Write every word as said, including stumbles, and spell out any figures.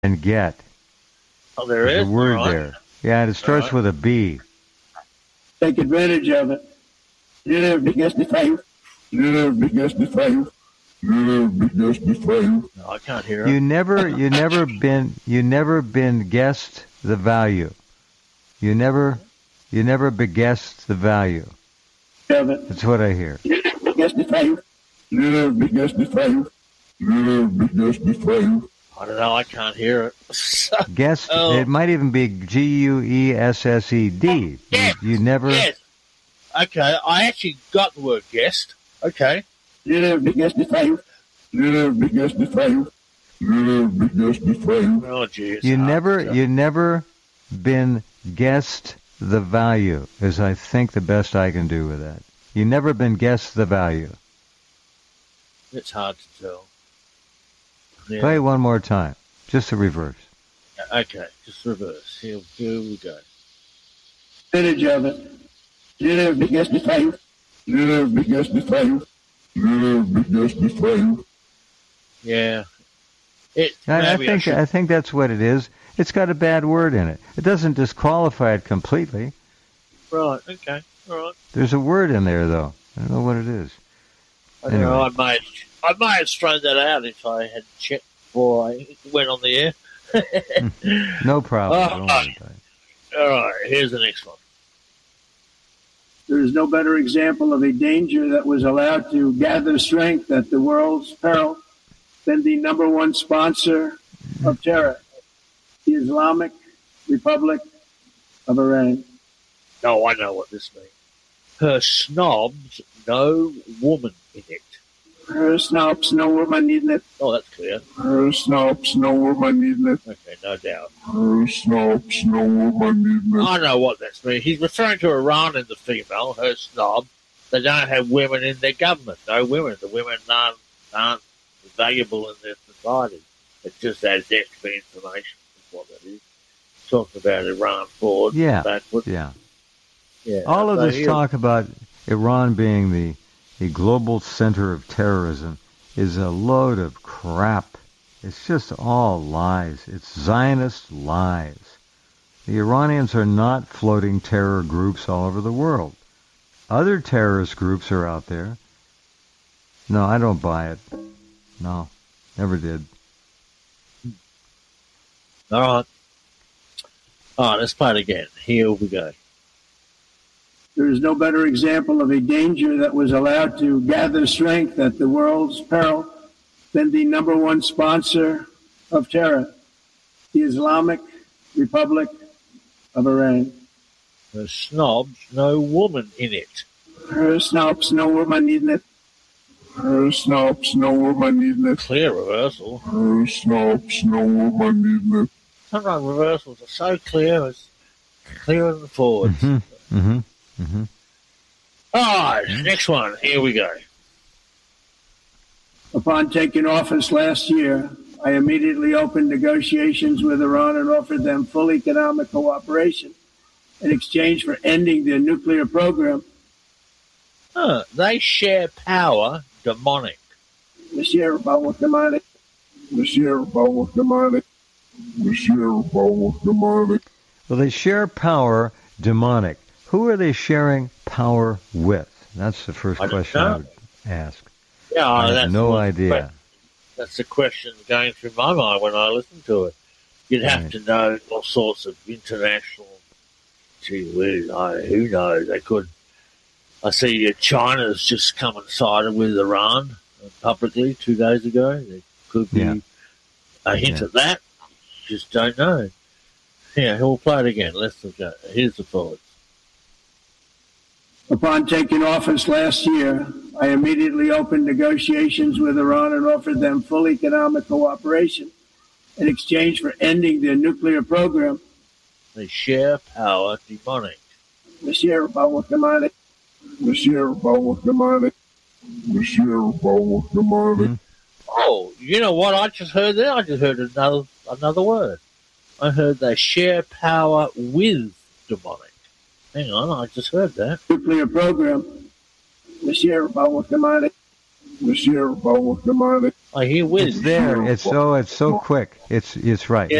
and get. Oh, there There's is a word right. there. Yeah, and it starts Right. with a B. Take advantage of it. Yeah, because the fail. Yeah, because the fail. Yeah, because the fail. No, I can't hear You it. never, you never been, you never been guessed the value. You never, you never beguessed the value. Of it. That's what I hear. Yeah, because the fail. Yeah, because the fail. Yeah, because the fail. I don't know. I can't hear it. Guessed. Oh. It might even be G U E S S E D. Yes. You, you never. Yes. Okay, I actually got the word guessed. Okay. Yeah, because the fail. Yeah, because the fail. Yeah, because the fail. Oh, geez. You never, you never been guessed the value. Is I think the best I can do with that. You never been guessed the value. It's hard to tell. Yeah. Play one more time. Just the reverse. Okay, just reverse. Here, here we go. Advantage of it. Yeah, because the fail. Yeah, because the fail. Yeah, because the fail. Yeah. It, I, I maybe think should- I think that's what it is. It's got a bad word in it. It doesn't disqualify it completely. Right, okay, all right. There's a word in there though. I don't know what it is. I don't know, I Anyway. might, I might have thrown that out if I had checked before I went on the air. No problem. Oh, Don't worry about it. All right, here's the next one. There is no better example of a danger that was allowed to gather strength at the world's peril than the number one sponsor of terror, the Islamic Republic of Iran. No, I know what this means. Her snobs, no woman in it. Her snobs, no woman in it. Oh, that's clear. Her snobs, no woman in it. Okay, no doubt. Her snobs, no woman in it. I know what that means. He's referring to Iran and the female, her snob. They don't have women in their government. No women. The women aren't, aren't valuable in their society. It just adds extra information. Is what that is. Talking about Iran forward, Yeah. backward. Yeah. Yeah. All of So this here- talk about Iran being the, the global center of terrorism is a load of crap. It's just all lies. It's Zionist lies. The Iranians are not floating terror groups all over the world. Other terrorist groups are out there. No, I don't buy it. No, never did. All right. All right, let's play it again. Here we go. There is no better example of a danger that was allowed to gather strength at the world's peril than the number one sponsor of terror, the Islamic Republic of Iran. Her snobs, no woman in it. Her snobs, no woman in it. Her snobs, no woman in it. Clear reversal. Her snobs, no woman in it. Sometimes reversals are so clear, it's clearer than forwards. Mm-hmm. Mm-hmm. Mm-hmm. All right, next one. Here we go. Upon taking office last year, I immediately opened negotiations with Iran and offered them full economic cooperation in exchange for ending their nuclear program. Huh, they share power, demonic. Monsieur Obama, Monsieur Obama, Monsieur Obama. Well, they share power, demonic. Who are they sharing power with? That's the first I don't question I know. would ask. Yeah, I have that's no what- idea. That's the question going through my mind when I listen to it. You'd have Right. to know all sorts of international. Gee whiz, I, who knows? They could. I see uh, China's just come and sided with Iran publicly two days ago. There could be Yeah. a hint Yeah. at that. Just don't know. Yeah, we'll play it again. Let's go. Here's the forwards. Upon taking office last year, I immediately opened negotiations with Iran and offered them full economic cooperation in exchange for ending their nuclear program. They share power, demonic. Monsieur Obama, Monsieur Obama, Monsieur Obama. Oh, you know what I just heard there? I just heard another another word. I heard they share power with demonic. Hang on, I just heard that. Nuclear program. Monsieur Obama, Monsieur Obama. I hear whiz. It's there. It's so it's so quick. It's it's right.